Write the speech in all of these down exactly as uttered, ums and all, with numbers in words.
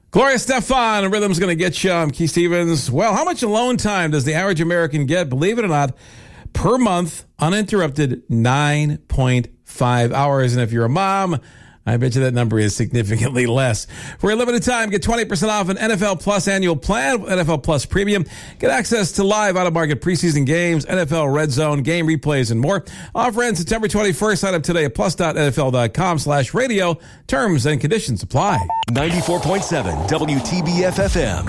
Gloria Stefan, Rhythm's going to get you. I'm Keith Stevens. Well, how much alone time does the average American get? Believe it or not, per month, uninterrupted, nine point five hours. And if you're a mom, I bet you that number is significantly less. For a limited time, get twenty percent off an N F L Plus annual plan with N F L Plus Premium. Get access to live out-of-market preseason games, N F L Red Zone, game replays, and more. Offer ends September twenty-first. Sign up today at plus.nfl.com slash radio. Terms and conditions apply. ninety-four point seven W T B F F M.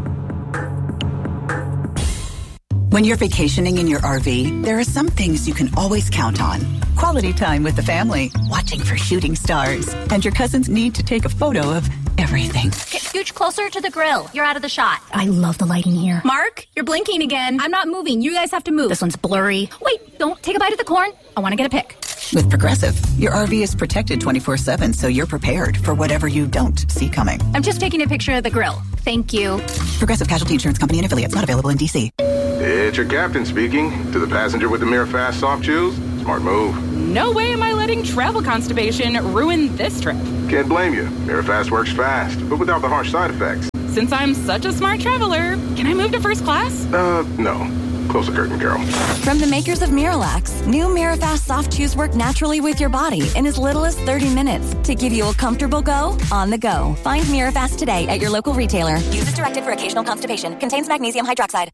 When you're vacationing in your R V, there are some things you can always count on. Quality time with the family, watching for shooting stars, and your cousin's need to take a photo of everything. Get scooch closer to the grill. You're out of the shot. I love the lighting here. Mark, you're blinking again. I'm not moving. You guys have to move. This one's blurry. Wait, don't take a bite of the corn. I want to get a pic. With Progressive, your R V is protected twenty-four seven, so you're prepared for whatever you don't see coming. I'm just taking a picture of the grill. Thank you. Progressive Casualty Insurance Company and affiliates, not available in D C. It's your captain speaking. To the passenger with the Mirror Fast soft chews, smart move. No way am I letting travel constipation ruin this trip. Can't blame you. Mirror Fast works fast, but without the harsh side effects. Since I'm such a smart traveler, can I move to first class? Uh, no. Close the curtain, Carol. From the makers of Miralax, new Mirafast soft chews work naturally with your body in as little as thirty minutes to give you a comfortable go on the go. Find Mirafast today at your local retailer. Use as directed for occasional constipation. Contains magnesium hydroxide.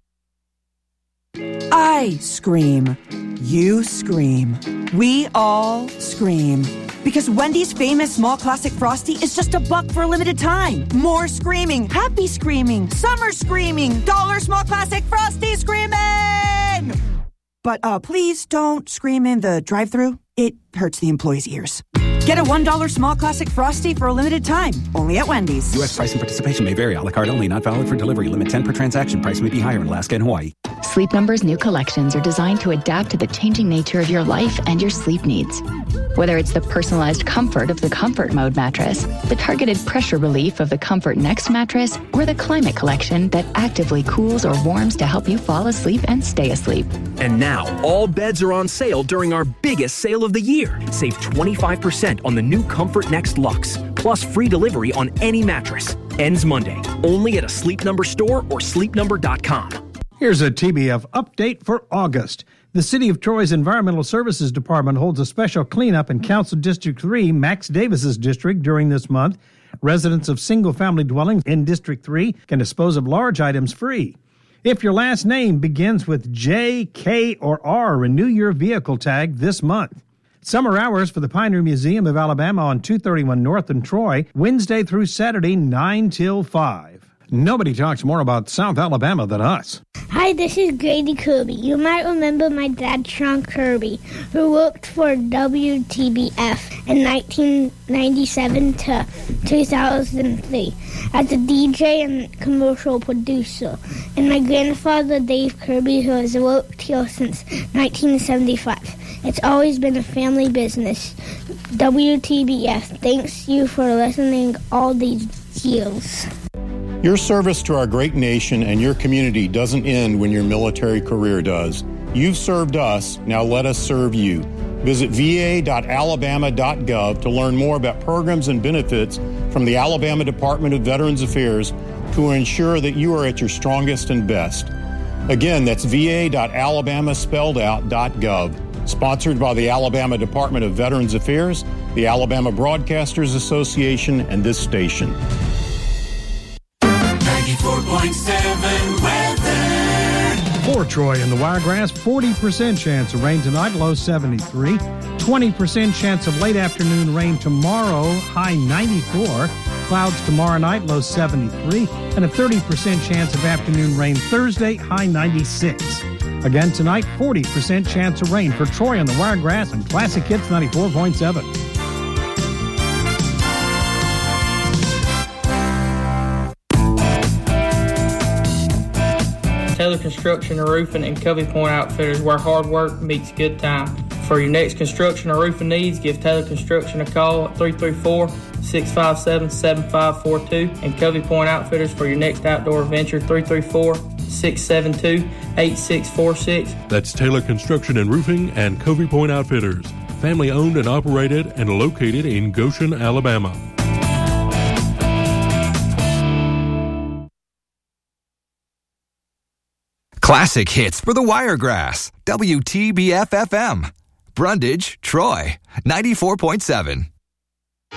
I scream. You scream. We all scream. Because Wendy's famous small classic Frosty is just a buck for a limited time. More screaming, happy screaming, summer screaming, dollar small classic Frosty screaming! But uh, please don't scream in the drive-thru. It hurts the employees' ears. Get a one dollar small classic Frosty for a limited time. Only at Wendy's. U S price and participation may vary. A la carte only. Not valid for delivery. Limit ten per transaction. Price may be higher in Alaska and Hawaii. Sleep Number's new collections are designed to adapt to the changing nature of your life and your sleep needs. Whether it's the personalized comfort of the Comfort Mode mattress, the targeted pressure relief of the Comfort Next mattress, or the Climate Collection that actively cools or warms to help you fall asleep and stay asleep. And now, all beds are on sale during our biggest sale of the year. Save twenty-five percent on the new Comfort Next Luxe, plus free delivery on any mattress. Ends Monday, only at a Sleep Number store or sleep number dot com. Here's a T B F update for August. The City of Troy's Environmental Services Department holds a special cleanup in Council District three, Max Davis's district, during this month. Residents of single-family dwellings in District three can dispose of large items free. If your last name begins with J, K, or R, renew your vehicle tag this month. Summer hours for the Pioneer Museum of Alabama on two thirty-one North in Troy, Wednesday through Saturday, nine till five. Nobody talks more about South Alabama than us. Hi, this is Grady Kirby. You might remember my dad, Sean Kirby, who worked for W T B F in nineteen ninety-seven to two thousand three as a D J and commercial producer. And my grandfather, Dave Kirby, who has worked here since nineteen seventy-five. It's always been a family business. W T B F, thanks you for listening all these years. Your service to our great nation and your community doesn't end when your military career does. You've served us, now let us serve you. Visit v a dot alabama dot gov to learn more about programs and benefits from the Alabama Department of Veterans Affairs to ensure that you are at your strongest and best. Again, that's v a dot alabama spelled out dot gov. Sponsored by the Alabama Department of Veterans Affairs, the Alabama Broadcasters Association, and this station. ninety-four point seven weather. For Troy and the Wiregrass, forty percent chance of rain tonight, low seventy-three. twenty percent chance of late afternoon rain tomorrow, high ninety-four. Clouds tomorrow night, low seventy-three. And a thirty percent chance of afternoon rain Thursday, high ninety-six. Again tonight, forty percent chance of rain for Troy and the Wiregrass and Classic Hits ninety-four point seven. Taylor Construction and Roofing and Covey Point Outfitters, where hard work meets good time. For your next construction or roofing needs, give Taylor Construction a call at three three four, six five seven, seven five four two and Covey Point Outfitters for your next outdoor adventure, three three four, six seven two, eight six four six. That's Taylor Construction and Roofing and Covey Point Outfitters. Family owned and operated and located in Goshen, Alabama. Classic hits for the Wiregrass. W T B F F M. Brundage, Troy, ninety-four point seven.